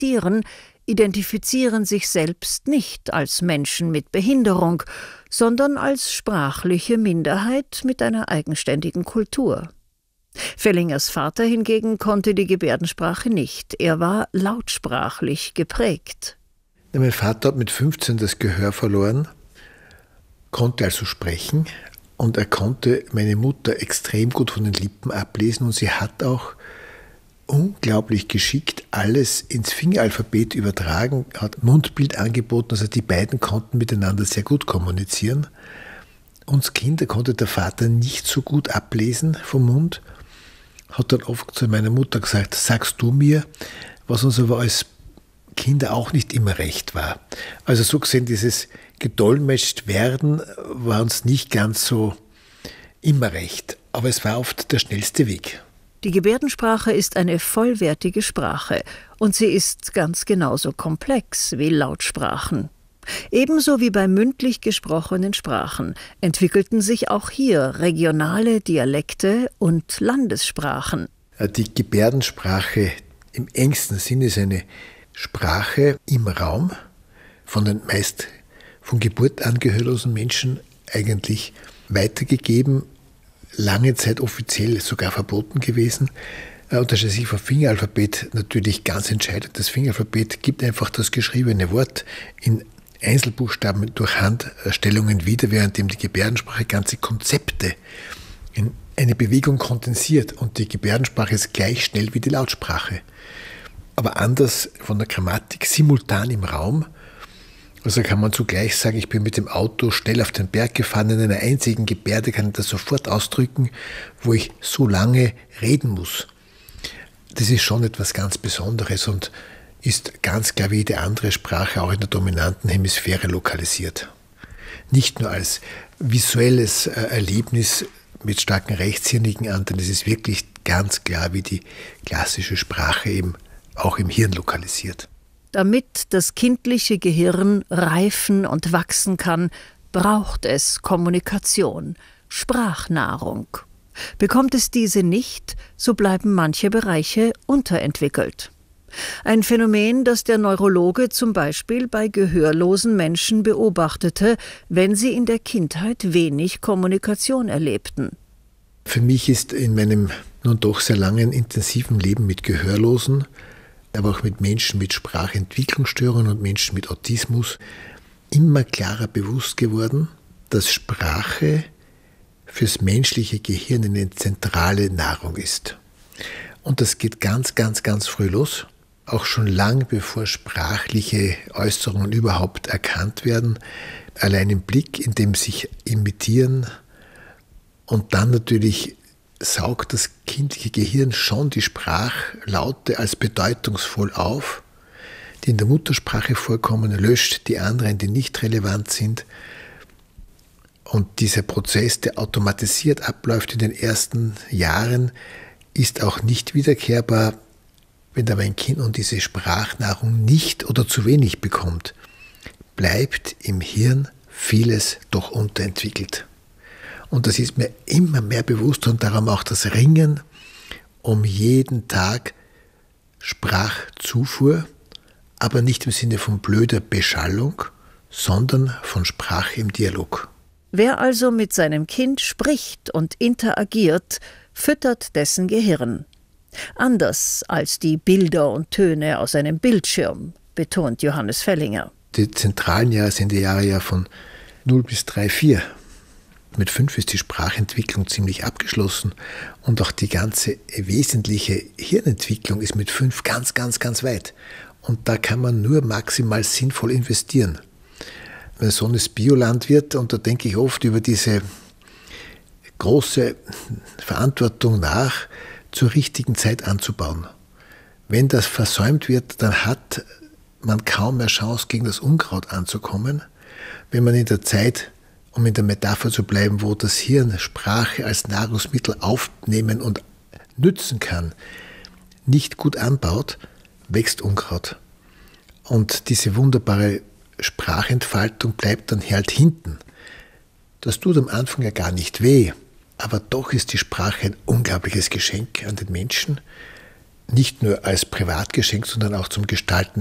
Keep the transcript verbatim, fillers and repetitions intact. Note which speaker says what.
Speaker 1: existieren, identifizieren sich selbst nicht als Menschen mit Behinderung, sondern als sprachliche Minderheit mit einer eigenständigen Kultur. Fellingers Vater hingegen konnte die Gebärdensprache nicht. Er war lautsprachlich geprägt.
Speaker 2: Mein Vater hat mit fünfzehn das Gehör verloren, konnte also sprechen und er konnte meine Mutter extrem gut von den Lippen ablesen und sie hat auch unglaublich geschickt alles ins Fingeralphabet übertragen, hat Mundbild angeboten, also die beiden konnten miteinander sehr gut kommunizieren. Uns Kinder konnte der Vater nicht so gut ablesen vom Mund, hat dann oft zu meiner Mutter gesagt, sagst du mir, was uns aber als Kinder auch nicht immer recht war. Also so gesehen, dieses gedolmetscht werden war uns nicht ganz so immer recht, aber es war oft der schnellste Weg.
Speaker 1: Die Gebärdensprache ist eine vollwertige Sprache und sie ist ganz genauso komplex wie Lautsprachen. Ebenso wie bei mündlich gesprochenen Sprachen entwickelten sich auch hier regionale Dialekte und Landessprachen.
Speaker 2: Die Gebärdensprache im engsten Sinne ist eine Sprache im Raum, von den meist von Geburt an gehörlosen Menschen eigentlich weitergegeben, lange Zeit offiziell sogar verboten gewesen. Unterscheidet sich vom Fingeralphabet natürlich ganz entscheidend. Das Fingeralphabet gibt einfach das geschriebene Wort in Einzelbuchstaben durch Handstellungen wieder, währenddem die Gebärdensprache ganze Konzepte in eine Bewegung kondensiert und die Gebärdensprache ist gleich schnell wie die Lautsprache. Aber anders von der Grammatik, simultan im Raum. Also kann man zugleich sagen, ich bin mit dem Auto schnell auf den Berg gefahren, in einer einzigen Gebärde kann ich das sofort ausdrücken, wo ich so lange reden muss. Das ist schon etwas ganz Besonderes und ist ganz klar wie jede andere Sprache auch in der dominanten Hemisphäre lokalisiert. Nicht nur als visuelles Erlebnis mit starken rechtshirnigen Anteilen, es ist wirklich ganz klar wie die klassische Sprache eben auch im Hirn lokalisiert.
Speaker 1: Damit das kindliche Gehirn reifen und wachsen kann, braucht es Kommunikation, Sprachnahrung. Bekommt es diese nicht, so bleiben manche Bereiche unterentwickelt. Ein Phänomen, das der Neurologe zum Beispiel bei gehörlosen Menschen beobachtete, wenn sie in der Kindheit wenig Kommunikation erlebten.
Speaker 2: Für mich ist in meinem nun doch sehr langen, intensiven Leben mit Gehörlosen, aber auch mit Menschen mit Sprachentwicklungsstörungen und Menschen mit Autismus immer klarer bewusst geworden, dass Sprache fürs menschliche Gehirn eine zentrale Nahrung ist. Und das geht ganz, ganz, ganz früh los, auch schon lang bevor sprachliche Äußerungen überhaupt erkannt werden. Allein im Blick, in dem sich imitieren und dann natürlich saugt das kindliche Gehirn schon die Sprachlaute als bedeutungsvoll auf, die in der Muttersprache vorkommen, löscht die anderen, die nicht relevant sind. Und dieser Prozess, der automatisiert abläuft in den ersten Jahren, ist auch nicht wiederkehrbar, wenn aber ein Kind nun diese Sprachnahrung nicht oder zu wenig bekommt, bleibt im Hirn vieles doch unterentwickelt. Und das ist mir immer mehr bewusst und darum auch das Ringen um jeden Tag Sprachzufuhr, aber nicht im Sinne von blöder Beschallung, sondern von Sprache im Dialog.
Speaker 1: Wer also mit seinem Kind spricht und interagiert, füttert dessen Gehirn. Anders als die Bilder und Töne aus einem Bildschirm, betont Johannes Fellinger.
Speaker 2: Die zentralen Jahre sind die Jahre ja von null bis drei, vier. Mit fünf ist die Sprachentwicklung ziemlich abgeschlossen und auch die ganze wesentliche Hirnentwicklung ist mit fünf ganz, ganz, ganz weit. Und da kann man nur maximal sinnvoll investieren. Mein Sohn ist Biolandwirt und da denke ich oft über diese große Verantwortung nach, zur richtigen Zeit anzubauen. Wenn das versäumt wird, dann hat man kaum mehr Chance, gegen das Unkraut anzukommen. Wenn man in der Zeit, um in der Metapher zu bleiben, wo das Hirn Sprache als Nahrungsmittel aufnehmen und nützen kann, nicht gut anbaut, wächst Unkraut. Und diese wunderbare Sprachentfaltung bleibt dann halt hinten. Das tut am Anfang ja gar nicht weh, aber doch ist die Sprache ein unglaubliches Geschenk an den Menschen. nicht nur als Privatgeschenk, sondern auch zum Gestalten